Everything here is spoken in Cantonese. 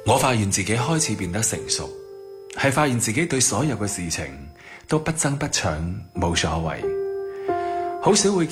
我發現自己開始變得成熟，係發現自己對所有嘅事情都不爭不搶，冇所謂，好少會